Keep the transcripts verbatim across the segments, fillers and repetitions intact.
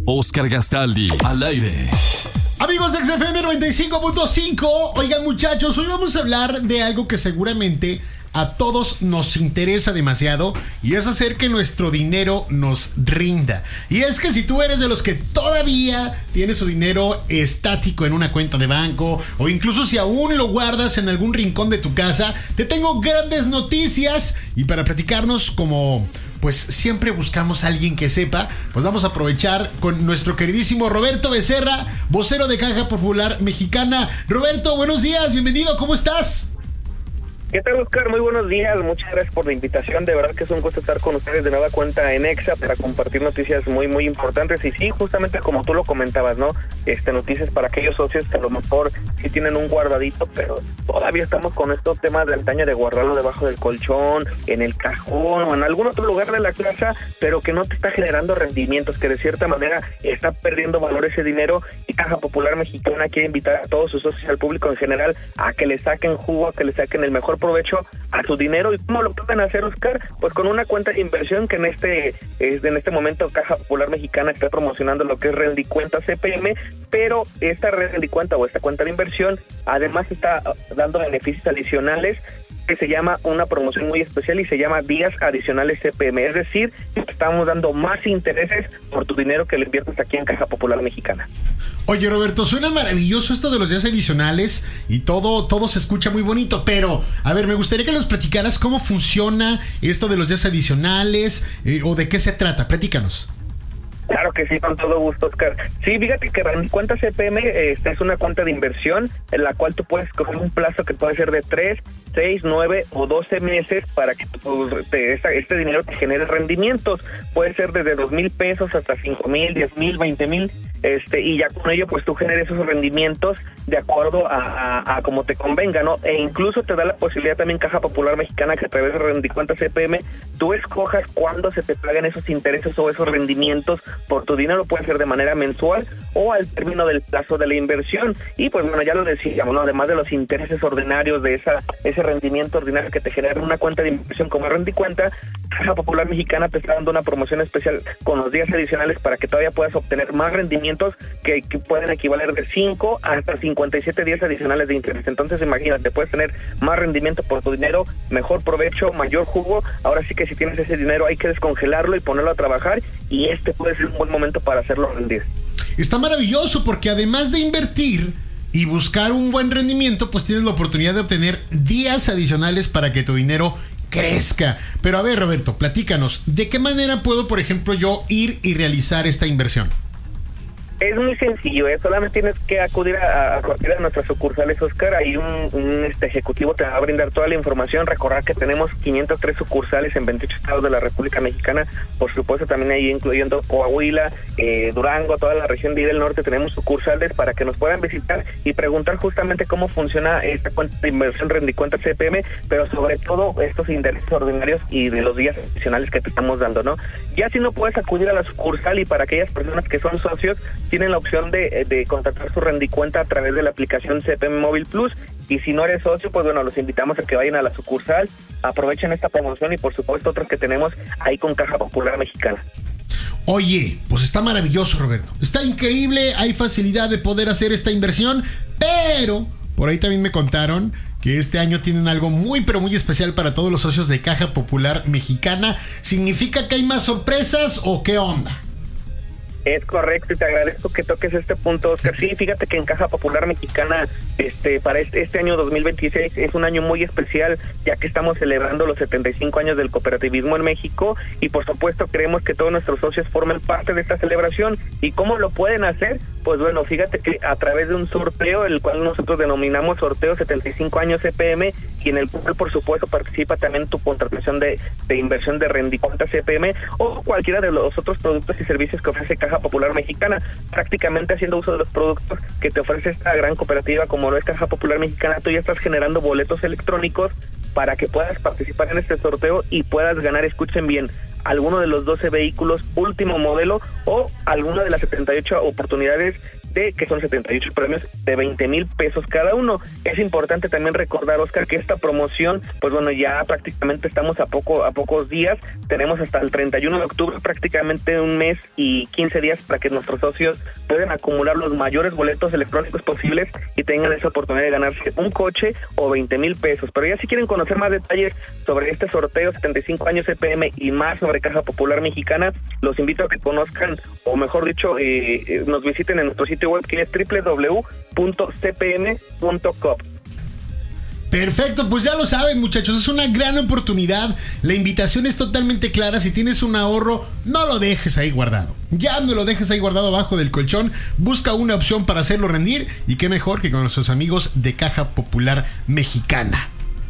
Oscar Gastaldi, al aire. Amigos de X F M noventa y cinco punto cinco, oigan muchachos, hoy vamos a hablar de algo que seguramente a todos nos interesa demasiado, y es hacer que nuestro dinero nos rinda. Y es que si tú eres de los que todavía tienes su dinero estático en una cuenta de banco, o incluso si aún lo guardas en algún rincón de tu casa, te tengo grandes noticias. Y para platicarnos, como pues siempre buscamos a alguien que sepa, pues vamos a aprovechar con nuestro queridísimo Roberto Becerra, vocero de Caja Popular Mexicana. Roberto, buenos días, bienvenido, ¿cómo estás? ¿Qué tal, Oscar? Muy buenos días, muchas gracias por la invitación, de verdad que es un gusto estar con ustedes de nueva cuenta en Exa para compartir noticias muy muy importantes. Y sí, justamente como tú lo comentabas, ¿no? Este, noticias para aquellos socios que a lo mejor sí tienen un guardadito, pero todavía estamos con estos temas de antaño de guardarlo debajo del colchón, en el cajón o en algún otro lugar de la casa, pero que no te está generando rendimientos, que de cierta manera está perdiendo valor ese dinero. Y Caja Popular Mexicana quiere invitar a todos sus socios, al público en general, a que le saquen jugo, a que le saquen el mejor provecho a su dinero. ¿Y cómo lo pueden hacer, Oscar? Pues con una cuenta de inversión que en este en este momento Caja Popular Mexicana está promocionando lo que es Rendicuenta C P M, pero esta Rendicuenta o esta cuenta de inversión además está dando beneficios adicionales, que se llama una promoción muy especial y se llama días adicionales C P M, es decir, estamos dando más intereses por tu dinero que le inviertes aquí en Caja Popular Mexicana. Oye, Roberto, suena maravilloso esto de los días adicionales y todo, todo se escucha muy bonito, pero a ver, me gustaría que nos platicaras cómo funciona esto de los días adicionales, eh, o de qué se trata. Platícanos. Claro que sí, con todo gusto, Oscar. Sí, fíjate que Rendicuenta C P M esta es una cuenta de inversión en la cual tú puedes coger un plazo que puede ser de tres, seis, nueve o doce meses para que tu, te, este, este dinero te genere rendimientos. Puede ser desde dos mil pesos hasta cinco mil, diez mil, veinte mil, este, y ya con ello pues tú generes esos rendimientos de acuerdo a, a, a como te convenga, ¿no? E incluso te da la posibilidad también Caja Popular Mexicana que a través de Rendicuenta C P M tú escojas cuándo se te pagan esos intereses o esos rendimientos por tu dinero. Puede ser de manera mensual o al término del plazo de la inversión. Y pues bueno, ya lo decíamos, ¿no? Además de los intereses ordinarios de esa ese rendimiento ordinario que te genera una cuenta de inversión como Rendicuenta, Caja Popular Mexicana te está dando una promoción especial con los días adicionales para que todavía puedas obtener más rendimientos que, que pueden equivaler de cinco hasta cincuenta y siete días adicionales de interés. Entonces imagínate, puedes tener más rendimiento por tu dinero, mejor provecho, mayor jugo. Ahora sí que si tienes ese dinero hay que descongelarlo y ponerlo a trabajar, y este puede ser un buen momento para hacerlo rendir. Está maravilloso porque además de invertir y buscar un buen rendimiento, pues tienes la oportunidad de obtener días adicionales para que tu dinero crezca. Pero a ver, Roberto, platícanos, ¿de qué manera puedo, por ejemplo, yo ir y realizar esta inversión? Es muy sencillo, ¿eh? Solamente tienes que acudir a, a cualquiera de nuestras sucursales, Oscar. Ahí un, un este ejecutivo te va a brindar toda la información. Recordar que tenemos quinientas tres sucursales en veintiocho estados de la República Mexicana, por supuesto también ahí incluyendo Coahuila, eh, Durango, toda la región de ahí del norte tenemos sucursales para que nos puedan visitar y preguntar justamente cómo funciona esta cuenta de inversión Rendicuenta C P M, pero sobre todo estos intereses ordinarios y de los días adicionales que te estamos dando, ¿no? Ya si no puedes acudir a la sucursal, y para aquellas personas que son socios tienen la opción de, de contratar su Rendicuenta a través de la aplicación C P M Móvil Plus. Y si no eres socio, pues bueno, los invitamos a que vayan a la sucursal, aprovechen esta promoción y por supuesto otros que tenemos ahí con Caja Popular Mexicana. Oye, pues está maravilloso, Roberto. Está increíble, hay facilidad de poder hacer esta inversión, pero por ahí también me contaron que este año tienen algo muy pero muy especial para todos los socios de Caja Popular Mexicana. ¿Significa que hay más sorpresas o qué onda? Es correcto y te agradezco que toques este punto, Oscar. Sí, fíjate que en Caja Popular Mexicana, este, para este, este año dos mil veintiséis es un año muy especial, ya que estamos celebrando los setenta y cinco años del cooperativismo en México y por supuesto queremos que todos nuestros socios formen parte de esta celebración. ¿Y cómo lo pueden hacer? Pues bueno, fíjate que a través de un sorteo, el cual nosotros denominamos sorteo setenta y cinco años C P M, y en el cual por supuesto participa también tu contratación de, de inversión de Rendicuenta C P M o cualquiera de los otros productos y servicios que ofrece Caja Popular Mexicana, prácticamente haciendo uso de los productos que te ofrece esta gran cooperativa como lo es Caja Popular Mexicana. Tú ya estás generando boletos electrónicos para que puedas participar en este sorteo y puedas ganar, escuchen bien, alguno de los doce vehículos último modelo o alguna de las setenta y ocho oportunidades de que son setenta y ocho premios de veinte mil pesos cada uno. Es importante también recordar, Oscar, que esta promoción, pues bueno, ya prácticamente estamos a poco a pocos días, tenemos hasta el treinta y uno de octubre, prácticamente un mes y quince días para que nuestros socios puedan acumular los mayores boletos electrónicos posibles y tengan esa oportunidad de ganarse un coche o veinte mil pesos. Pero ya si quieren conocer más detalles sobre este sorteo, setenta y cinco años C P M y más sobre Caja Popular Mexicana, los invito a que conozcan, o mejor dicho, eh, nos visiten en nuestro sitio web, que es doble u doble u doble u punto c p m punto com. Perfecto, pues ya lo saben, muchachos, es una gran oportunidad. La invitación es totalmente clara. Si tienes un ahorro, no lo dejes ahí guardado. Ya no lo dejes ahí guardado abajo del colchón. Busca una opción para hacerlo rendir. Y qué mejor que con nuestros amigos de Caja Popular Mexicana.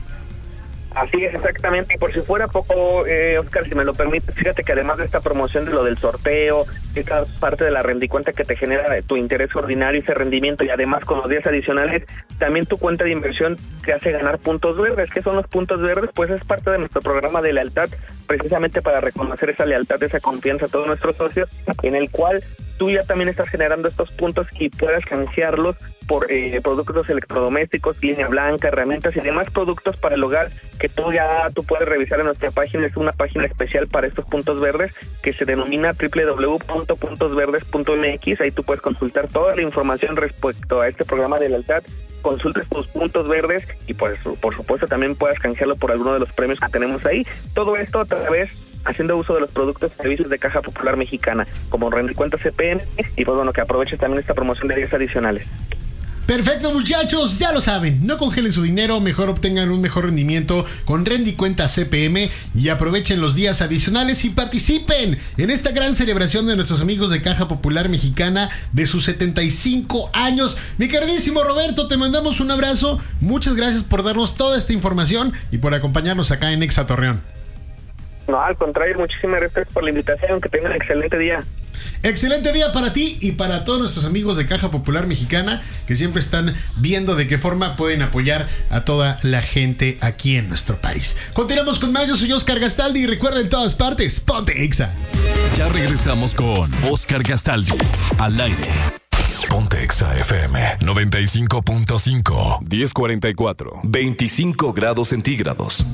Así es, exactamente. Y por si fuera poco, eh, Oscar, si me lo permites, fíjate que además de esta promoción de lo del sorteo, esta parte de la rendicuenta que te genera tu interés ordinario, ese rendimiento, y además con los días adicionales, también tu cuenta de inversión te hace ganar puntos verdes. ¿Qué son los puntos verdes? Pues es parte de nuestro programa de lealtad, precisamente para reconocer esa lealtad, esa confianza a todos nuestros socios, en el cual tú ya también estás generando estos puntos y puedas canjearlos por eh, productos electrodomésticos, línea blanca, herramientas y demás productos para el hogar que tú ya tú puedes revisar en nuestra página. Es una página especial para estos puntos verdes que se denomina doble u doble u doble u punto puntos verdes punto m x. Ahí tú puedes consultar toda la información respecto a este programa de lealtad, consultes tus puntos verdes y pues por supuesto también puedas canjearlo por alguno de los premios que tenemos ahí. Todo esto a través haciendo uso de los productos y servicios de Caja Popular Mexicana, como rendicuenta C P M, y pues bueno, que aproveches también esta promoción de días adicionales. Perfecto, muchachos, ya lo saben, no congelen su dinero, mejor obtengan un mejor rendimiento con rendicuenta C P M y aprovechen los días adicionales y participen en esta gran celebración de nuestros amigos de Caja Popular Mexicana de sus setenta y cinco años. Mi queridísimo Roberto, te mandamos un abrazo, muchas gracias por darnos toda esta información y por acompañarnos acá en Exa Torreón. No, al contrario, muchísimas gracias por la invitación, que tengan un excelente día. Excelente día para ti y para todos nuestros amigos de Caja Popular Mexicana que siempre están viendo de qué forma pueden apoyar a toda la gente aquí en nuestro país. Continuamos con más, yo soy Oscar Gastaldi y recuerda, en todas partes, ponte Exa. Ya regresamos con Oscar Gastaldi al aire. Ponte Exa F M noventa y cinco punto cinco, diez cuarenta y cuatro, veinticinco grados centígrados.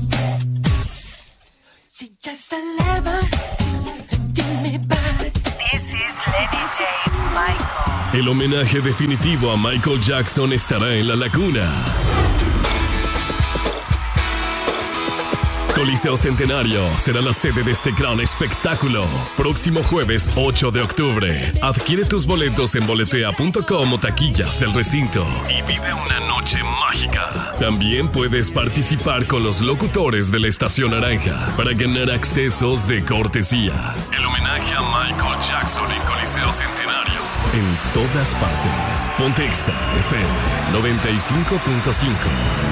This is Lenny J's Michael. El homenaje definitivo a Michael Jackson estará en La Laguna. Coliseo Centenario será la sede de este gran espectáculo. Próximo jueves ocho de octubre. Adquiere tus boletos en boletea punto com o taquillas del recinto y vive una noche mágica. También puedes participar con los locutores de la Estación Naranja para ganar accesos de cortesía. El homenaje a Michael Jackson en Coliseo Centenario. En todas partes. Ponte Exa F M noventa y cinco punto cinco.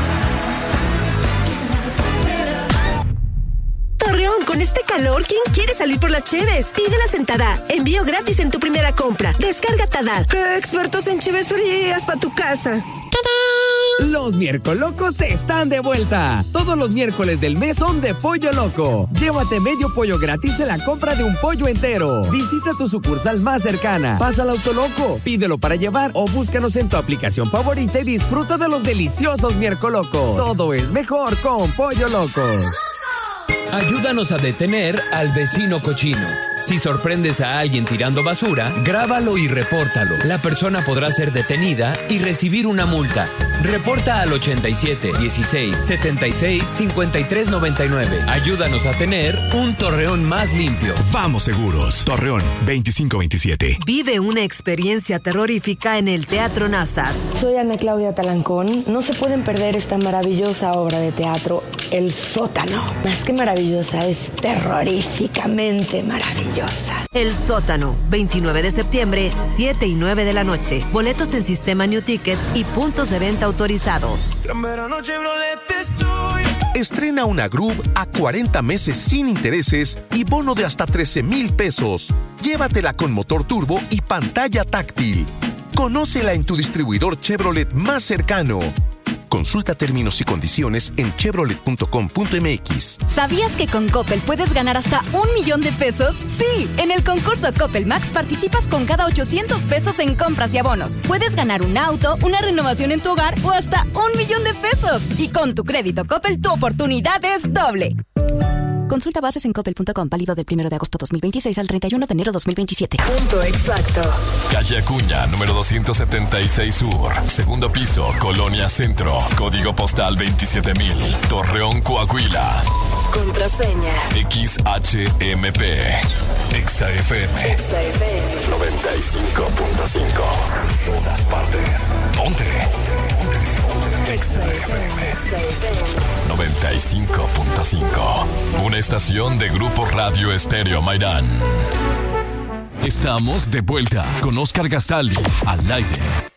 Torreón, con este calor, ¿quién quiere salir por las cheves? Pídela sentada. Envío gratis en tu primera compra. Descarga Tada. Expertos en cheves frías para tu casa. ¡Tarán! Los Miercolocos están de vuelta. Todos los miércoles del mes son de Pollo Loco. Llévate medio pollo gratis en la compra de un pollo entero. Visita tu sucursal más cercana. Pasa al Autoloco, pídelo para llevar o búscanos en tu aplicación favorita y disfruta de los deliciosos Miercolocos. Todo es mejor con Pollo Loco. Ayúdanos a detener al vecino cochino. Si sorprendes a alguien tirando basura, grábalo y repórtalo. La persona podrá ser detenida y recibir una multa. Reporta al ochenta y siete, dieciséis, setenta y seis, cincuenta y tres noventa y nueve. Ayúdanos a tener un Torreón más limpio. Vamos seguros. Torreón veinticinco veintisiete. Vive una experiencia terrorífica en el Teatro Nazas. Soy Ana Claudia Talancón. No se pueden perder esta maravillosa obra de teatro, El Sótano. Más que maravillosa, es terroríficamente maravillosa. El Sótano, veintinueve de septiembre, siete y nueve de la noche. Boletos en Sistema New Ticket y puntos de venta autorizados. Estrena una Groove a cuarenta meses sin intereses y bono de hasta trece mil pesos. Llévatela con motor turbo y pantalla táctil. Conócela en tu distribuidor Chevrolet más cercano. Consulta términos y condiciones en chevrolet punto com punto m x. ¿Sabías que con Coppel puedes ganar hasta un millón de pesos? Sí, en el concurso Coppel Max participas con cada ochocientos pesos en compras y abonos. Puedes ganar un auto, una renovación en tu hogar o hasta un millón de pesos. Y con tu crédito Coppel, tu oportunidad es doble. Consulta bases en coppel punto com, válido del primero de agosto dos mil veintiséis al treinta y uno de enero dos mil veintisiete. Punto exacto. Calle Acuña, número doscientos setenta y seis Sur. Segundo piso, Colonia Centro. Código postal veintisiete mil. Torreón, Coahuila. Contraseña. X H M P. Exa F M. Exa F M. noventa y cinco punto cinco. Todas partes. Ponte. Exa F M. noventa y cinco punto cinco. Una estación de Grupo Radio Estéreo Mairán. Estamos de vuelta con Oscar Gastaldi al aire.